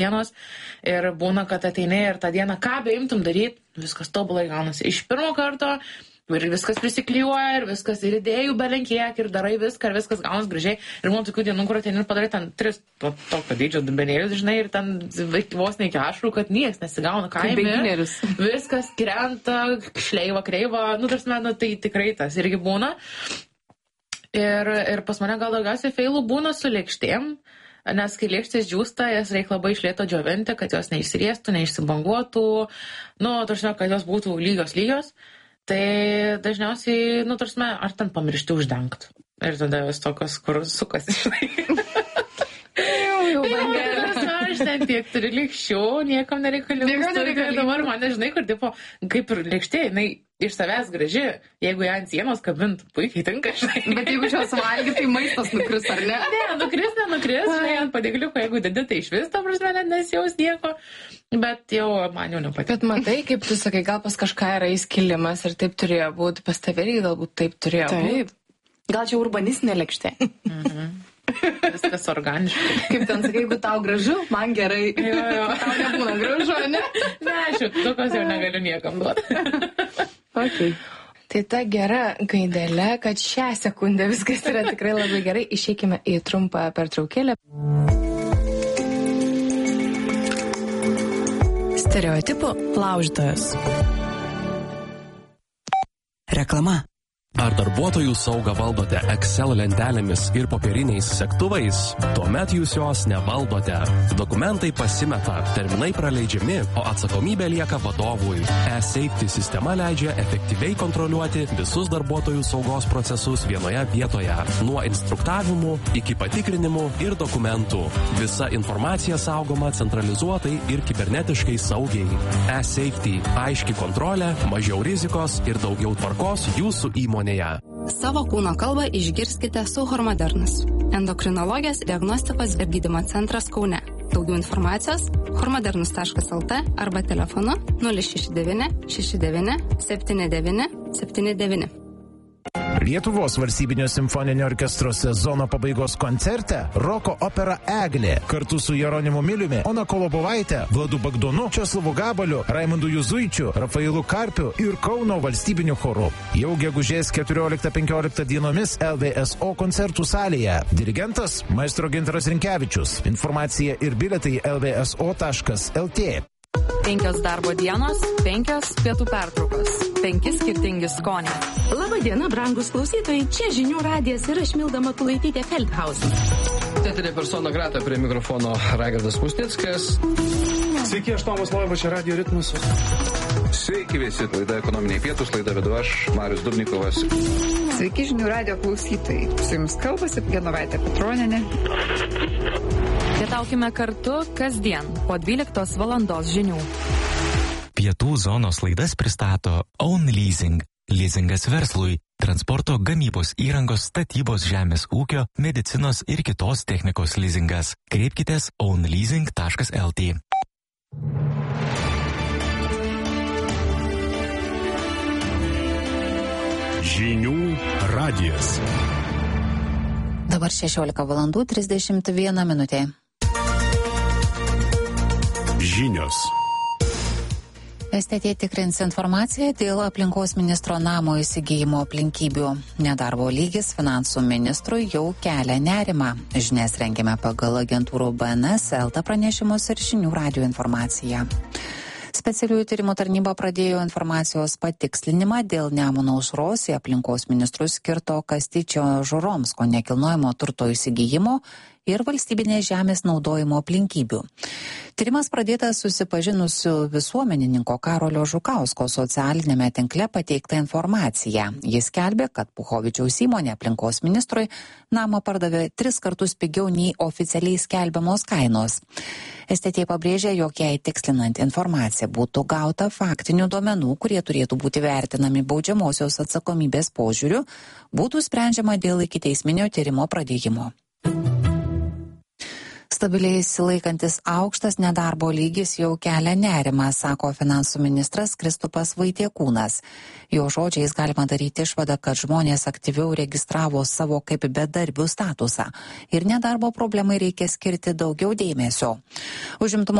dienos ir būna, kad ateini ir tą dieną, ką beimtum daryti, viskas tobulai gaunasi. Iš pirmo karto ir viskas prisiklijuoja, ir viskas ir idėjų belenkiek, ir darai viską, ir viskas gaunas gražiai. Ir man tokių dienų, kur ateini ir padarai ten 3 tokio dydžio dubenėlius, žinai, ir ten vos ne iki ašarų, kad nieks nesigauna kaime. Viskas krenta, šleiva, kreiva, tai tikrai tas irgi būna. Ir pas mane gal daugiausiai feilų būna su lėkštėm, nes kai lėkštės džiūsta, jas reikia labai iš lėto džiovinti, kad jos neišsiriestų, neišsibanguotų, kad jos būtų lygios. Tai dažniausiai, ar ten pamiršti uždengti. Ir tada vis tokios, kur sukasi, žinai. Jau bangelės, aš ten tiek turiu lėkščių, niekam nereikalingų. Dabar man nežinai, kur tipo, kaip ir lėkštė, jinai iš savęs graži, jeigu ją ant sienos kabint, puikiai tinka, žinai. Bet jeigu šios valgy, tai maistas nukris, ar ne? Ne, nenukris, žinai, ant padėkliuko, jeigu dedi, tai iš vis, ta prasme, net nesijaus nieko. Bet jau man jau nepatinka. Bet matai, kaip tu sakai, gal pas kažką yra įskilimas ir taip turėjo būti, pas tavėlį galbūt taip turėjo būti. Gal čia urbanistinė lėkštė. Viskas organiškai. Kaip ten sakai, jeigu tau gražu, man gerai. Jo. Tau nebūna gražu, ne? Ne, šitokios jau negaliu niekam duoti. Okay. Tai ta gera gaidelė, kad šią sekundę viskas yra tikrai labai gerai. Išeikime į trumpą pertraukėlę. Stereotipų laužytojas. Reklama. Ar darbuotojų saugą valdote Excel lentelėmis ir popieriniais segtuvais? Tuomet jūs jos nevaldote. Dokumentai pasimeta, terminai praleidžiami, o atsakomybė lieka vadovui. E-Safety sistema leidžia efektyviai kontroliuoti visus darbuotojų saugos procesus vienoje vietoje. Nuo instruktavimų iki patikrinimų ir dokumentų. Visa informacija saugoma centralizuotai ir kibernetiškai saugiai. E-Safety – aiški kontrolė, mažiau rizikos ir daugiau tvarkos jūsų įmonėje. Savo kūno kalbą išgirskite su Hormodernas. Endokrinologijos diagnostikos ir gydymo centras Kaune. Daugiau informacijos hormodernus.lt arba telefonu 069 69 79 79. Lietuvos valstybinio simfoninio orkestro sezono pabaigos koncerte roko opera Eglė kartu su Jeronimu Miliumi, Ona Kolobovaitė, Vladu Bagdonu, Česlavu Gabaliu, Raimundu Juzuičiu, Rafailu Karpiu ir Kauno valstybiniu choru. Jau gegužės 14-15 dienomis LVSO koncertų salėje. Dirigentas maestro Gintaras Rinkevičius. Informacija ir bilietai lvso.lt. 5 darbo dienos, 5 pietų pertraukos, 5 skirtingi skoniai. Labadiena, brangus klausytojai, čia Žinių radijas ir aš Milda Matulaitytė Feldhausen. Teatrė persona grata prie mikrofono Raigardas Musnickas. Sveiki, aš Tomas Loiba, čia Radio Ritmas. Sveiki visi, laida Ekonominiai pietūs, laidą vedu aš, Marius Dubnikovas. Sveiki, Žinių radijo klausytojai. Su jums kalbasi Genovaitė Petronienė. Pietaukime kartu kasdien po 12 valandos žinių. Pietų zonos laidas pristato Own Leasing. Leasingas verslui, transporto, gamybos įrangos, statybos, žemės ūkio, medicinos ir kitos technikos leasingas. Kreipkitės ownleasing.lt. Žinių radijas. Dabar 16 valandų 31 minutė. Žinios. STT tikrins informaciją dėl aplinkos ministro namo įsigijimo aplinkybių. Nedarbo lygis finansų ministrui jau kelia nerimą. Žinias rengiame pagal agentūrų BNS, LT pranešimus ir Žinių radijo informaciją. Specialiųjų tyrimų tarnyba pradėjo informacijos patikslinimą dėl Nemuno aušros į aplinkos ministrus skirto Kastyčio Žuromsko nekilnojamo turto įsigijimo ir valstybinės žemės naudojimo aplinkybių. Tyrimas pradėtas susipažinus su visuomenininko Karolio Žukausko socialinėme tinkle pateikta informacija. Jis skelbė, kad Puchovičiaus įmonė aplinkos ministrui namą pardavė 3 kartus pigiau nei oficialiai skelbiamos kainos. STT pabrėžė, jog jei tikslinant informaciją būtų gauta faktinių duomenų, kurie turėtų būti vertinami baudžiamosios atsakomybės požiūriu, būtų sprendžiama dėl ikiteisminio tyrimo pradėjimo. Stabiliai išsilaikantis aukštas nedarbo lygis jau kelia nerimą, sako finansų ministras Kristupas Vaitiekūnas. Jo žodžiais galima daryti išvadą, kad žmonės aktyviau registravo savo kaip bedarbių statusą ir nedarbo problemai reikia skirti daugiau dėmesio. Užimtumo